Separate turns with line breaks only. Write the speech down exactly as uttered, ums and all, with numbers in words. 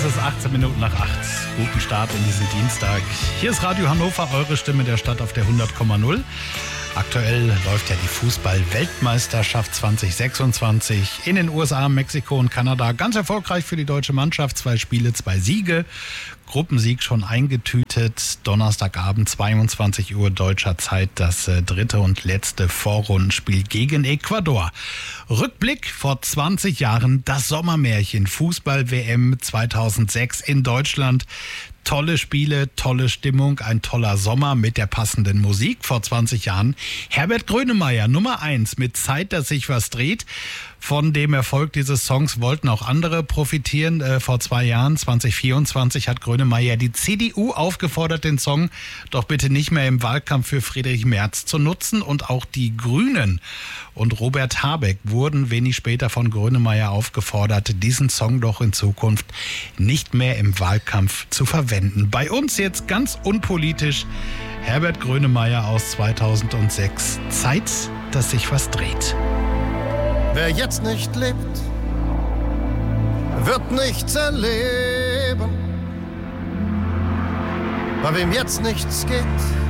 Es ist achtzehn Minuten nach acht. Guten Start in diesen Dienstag. Hier ist Radio Hannover, eure Stimme der Stadt auf der hundert Komma null. Aktuell läuft ja die Fußball-Weltmeisterschaft zwanzig sechsundzwanzig in den U S A, Mexiko und Kanada. Ganz erfolgreich für die deutsche Mannschaft. Zwei Spiele, zwei Siege. Gruppensieg schon eingetütet. Donnerstagabend, zweiundzwanzig Uhr deutscher Zeit, das äh, dritte und letzte Vorrundenspiel gegen Ecuador. Rückblick vor zwanzig Jahren, das Sommermärchen Fußball-W M zweitausendsechs in Deutschland. Tolle Spiele, tolle Stimmung, ein toller Sommer mit der passenden Musik. Vor zwanzig Jahren Herbert Grönemeyer, Nummer eins mit Zeit, dass sich was dreht. Von dem Erfolg dieses Songs wollten auch andere profitieren. Äh, vor zwei Jahren, zwanzig vierundzwanzig, hat Grönemeyer die C D U aufgefordert, den Song doch bitte nicht mehr im Wahlkampf für Friedrich Merz zu nutzen. Und auch die Grünen und Robert Habeck wurden wenig später von Grönemeyer aufgefordert, diesen Song doch in Zukunft nicht mehr im Wahlkampf zu verwenden. Bei uns jetzt ganz unpolitisch Herbert Grönemeyer aus zweitausendsechs. Zeit, dass sich was dreht.
Wer jetzt nicht lebt, wird nichts erleben. Bei wem jetzt nichts geht,